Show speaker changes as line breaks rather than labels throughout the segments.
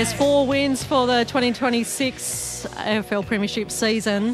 There's 4 wins for the 2026 AFL Premiership season,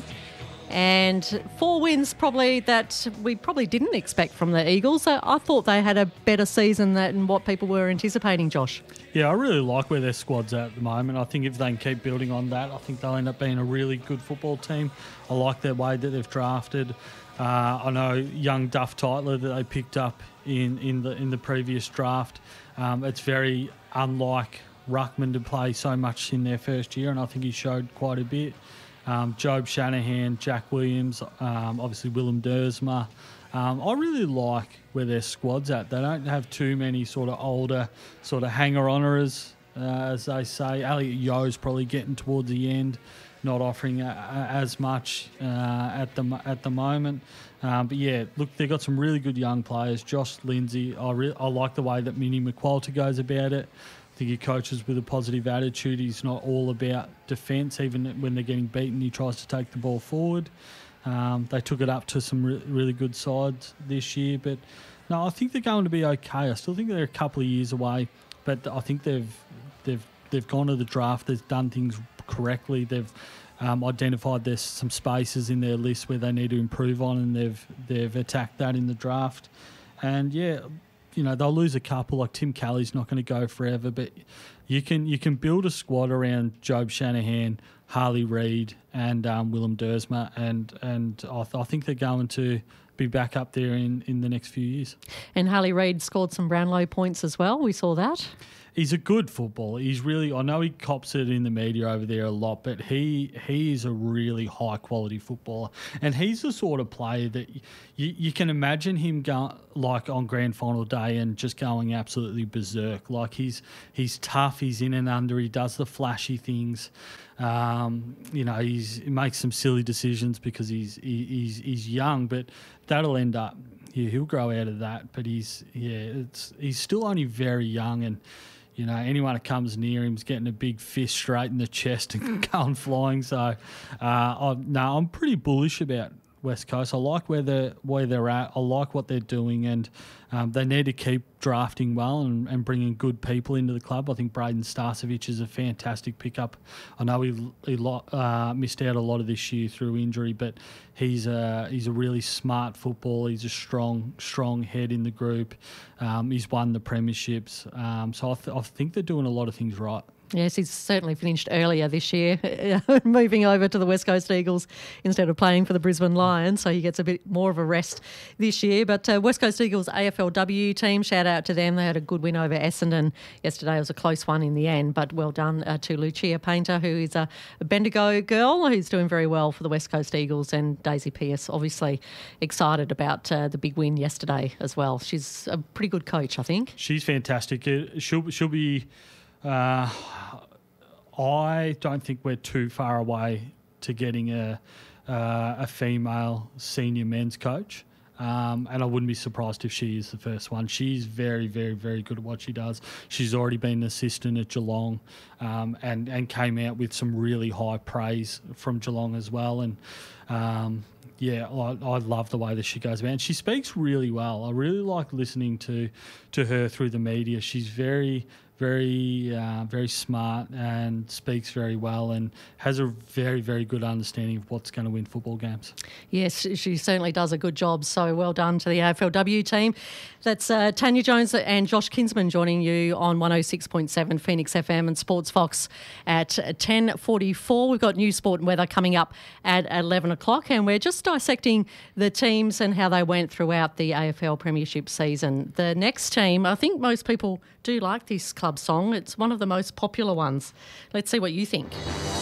and 4 wins probably that we probably didn't expect from the Eagles. I thought they had a better season than what people were anticipating, Josh.
Yeah, I really like where their squad's at the moment. I think if they can keep building on that, I think they'll end up being a really good football team. I like their way that they've drafted. I know young Duff Titler that they picked up in the previous draft. It's very unlike Ruckman to play so much in their first year, and I think he showed quite a bit. Job Shanahan, Jack Williams, obviously Willem Dersma. I really like where their squad's at. They don't have too many sort of older sort of hanger-oners, as they say. Elliot Yeo's probably getting towards the end, not offering as much at the moment. But yeah, look, they've got some really good young players. Josh Lindsay, I like the way that Mini McQualter goes about it. I think he coaches with a positive attitude. He's not all about defence. Even when they're getting beaten, he tries to take the ball forward. They took it up to some really good sides this year. But no, I think they're going to be okay. I still think they're a couple of years away. But I think they've gone to the draft. They've done things correctly. They've identified there's some spaces in their list where they need to improve on, and they've attacked that in the draft. And yeah, you know, they'll lose a couple. Like Tim Kelly's not going to go forever, but you can build a squad around Job Shanahan, Harley Reid, and Willem Dersma, and I think they're going to be back up there in the next few years.
And Harley Reid scored some Brownlow points as well. We saw that.
He's a good footballer. He's really, I know he cops it in the media over there a lot, but he is a really high quality footballer. And he's the sort of player that you can imagine him going like on grand final day and just going absolutely berserk. Like he's tough, he's in and under, he does the flashy things. You know, he makes some silly decisions because he's young, but that'll end up, yeah, he'll grow out of that. But he's still only very young, and you know, anyone that comes near him is getting a big fist straight in the chest and going flying. So, I'm pretty bullish about West Coast. I like where they're at. I like what they're doing, and they need to keep drafting well and bringing good people into the club. I think Braden Starcevic is a fantastic pickup. I know he missed out a lot of this year through injury, but he's a really smart footballer. He's a strong head in the group. He's won the premierships. So I think they're doing a lot of things right.
Yes, he's certainly finished earlier this year, moving over to the West Coast Eagles instead of playing for the Brisbane Lions, so he gets a bit more of a rest this year. But West Coast Eagles AFLW team, shout out to them. They had a good win over Essendon yesterday. It was a close one in the end, but well done to Lucia Painter, who is a Bendigo girl who's doing very well for the West Coast Eagles, and Daisy Pearce, obviously excited about the big win yesterday as well. She's a pretty good coach, I think.
She's fantastic. She'll be... I don't think we're too far away to getting a female senior men's coach, and I wouldn't be surprised if she is the first one. She's very, very, very good at what she does. She's already been an assistant at Geelong, and came out with some really high praise from Geelong as well. And yeah, I love the way that she goes about. And she speaks really well. I really like listening to her through the media. She's very, very smart and speaks very well, and has a very, very good understanding of what's going to win football games. Yes,
she certainly does a good job. So well done to the AFLW team. That's Tanya Jones and Josh Kinsman joining you on 106.7 Phoenix FM and Sports Fox at 10:44. We've got news, sport and weather coming up at 11 o'clock, and we're just dissecting the teams and how they went throughout the AFL Premiership season. The next team, I think most people do like this club song. It's one of the most popular ones. Let's see what you think.